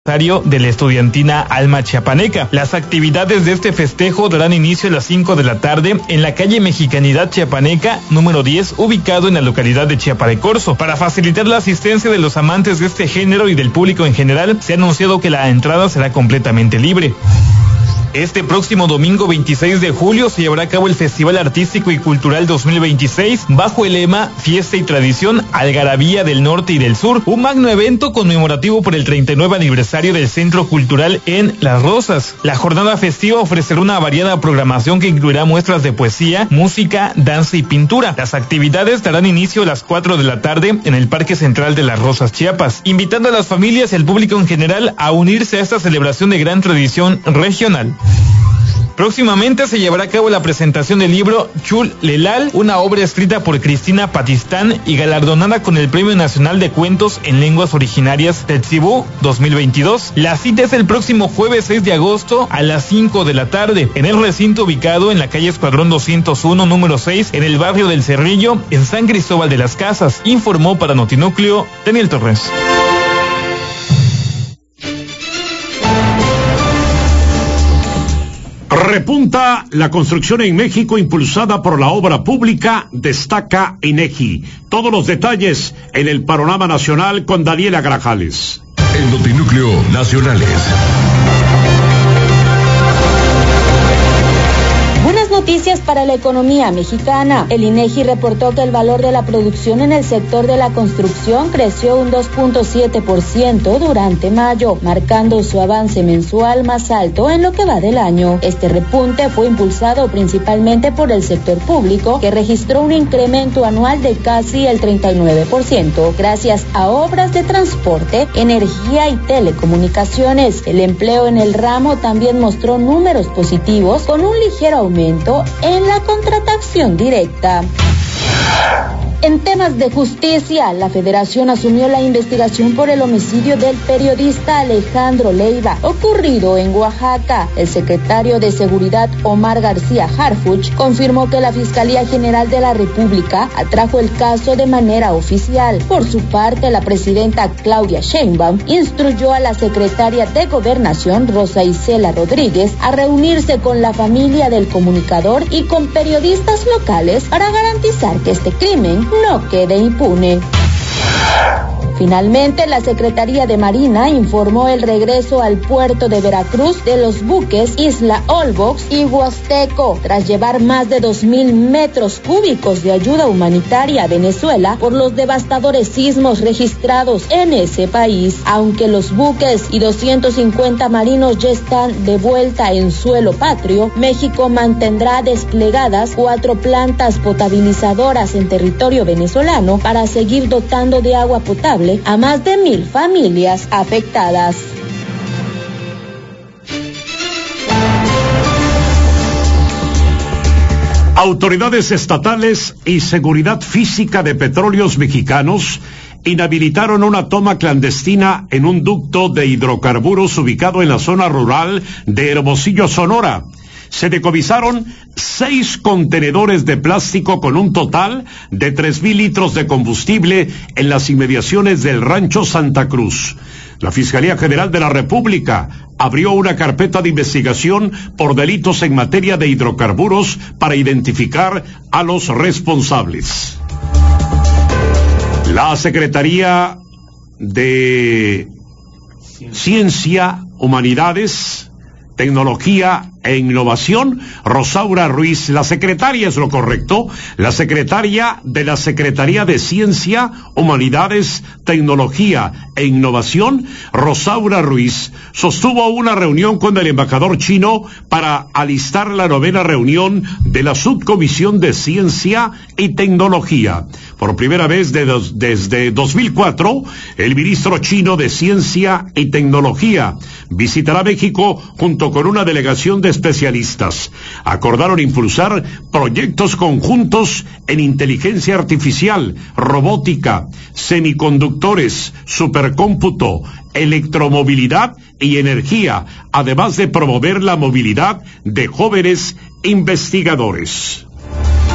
de la estudiantina Alma Chiapaneca. Las actividades de este festejo darán inicio a las 5 de la tarde en la calle Mexicanidad Chiapaneca, número 10, ubicado en la localidad de Chiapa de Corzo. Para facilitar la asistencia de los amantes de este género y del público en general, se ha anunciado que la entrada será completamente libre. Este próximo domingo 26 de julio se llevará a cabo el Festival Artístico y Cultural 2026 bajo el lema Fiesta y Tradición, Algarabía del Norte y del Sur, un magno evento conmemorativo por el 39 aniversario del Centro Cultural en Las Rosas. La jornada festiva ofrecerá una variada programación que incluirá muestras de poesía, música, danza y pintura. Las actividades darán inicio a las 4 de la tarde en el Parque Central de Las Rosas, Chiapas, invitando a las familias y al público en general a unirse a esta celebración de gran tradición regional. Próximamente se llevará a cabo la presentación del libro Chul Lelal, una obra escrita por Cristina Patistán y galardonada con el Premio Nacional de Cuentos en Lenguas Originarias Tetzibú 2022. La cita es el próximo jueves 6 de agosto a las 5 de la tarde, en el recinto ubicado en la calle Escuadrón 201, número 6, en el barrio del Cerrillo, en San Cristóbal de las Casas, informó para Notinúcleo Daniel Torres. Repunta la construcción en México impulsada por la obra pública, destaca INEGI. Todos los detalles en el panorama nacional con Daniela Grajales. En Notinúcleo Nacionales. Noticias para la economía mexicana. El INEGI reportó que el valor de la producción en el sector de la construcción creció un 2.7% durante mayo, marcando su avance mensual más alto en lo que va del año. Este repunte fue impulsado principalmente por el sector público, que registró un incremento anual de casi el 39%, gracias a obras de transporte, energía y telecomunicaciones. El empleo en el ramo también mostró números positivos, con un ligero aumento en la contratación directa. En temas de justicia, la Federación asumió la investigación por el homicidio del periodista Alejandro Leiva, ocurrido en Oaxaca. El secretario de Seguridad, Omar García Harfuch, confirmó que la Fiscalía General de la República atrajo el caso de manera oficial. Por su parte, la presidenta Claudia Sheinbaum instruyó a la secretaria de Gobernación, Rosa Isela Rodríguez, a reunirse con la familia del comunicador y con periodistas locales para garantizar que este crimen no quede impune. Finalmente, la Secretaría de Marina informó el regreso al puerto de Veracruz de los buques Isla Olbox y Huasteco, tras llevar más de 2,000 metros cúbicos de ayuda humanitaria a Venezuela por los devastadores sismos registrados en ese país. Aunque los buques y 250 marinos ya están de vuelta en suelo patrio, México mantendrá desplegadas 4 plantas potabilizadoras en territorio venezolano para seguir dotando de agua potable a más de 1,000 familias afectadas. Autoridades estatales y seguridad física de Petróleos Mexicanos inhabilitaron una toma clandestina en un ducto de hidrocarburos ubicado en la zona rural de Hermosillo, Sonora. Se decomisaron 6 contenedores de plástico con un total de 3,000 litros de combustible en las inmediaciones del Rancho Santa Cruz. La Fiscalía General de la República abrió una carpeta de investigación por delitos en materia de hidrocarburos para identificar a los responsables. La Secretaría de Ciencia, Humanidades, Tecnología e Innovación, Rosaura Ruiz, la secretaria es lo correcto, la secretaria de la Secretaría de Ciencia, Humanidades, Tecnología e Innovación, Rosaura Ruiz, sostuvo una reunión con el embajador chino para alistar la 9ª reunión de la Subcomisión de Ciencia y Tecnología. Por primera vez desde 2004, el ministro chino de Ciencia y Tecnología visitará México junto con una delegación de especialistas. Acordaron impulsar proyectos conjuntos en inteligencia artificial, robótica, semiconductores, supercómputo, electromovilidad y energía, además de promover la movilidad de jóvenes investigadores.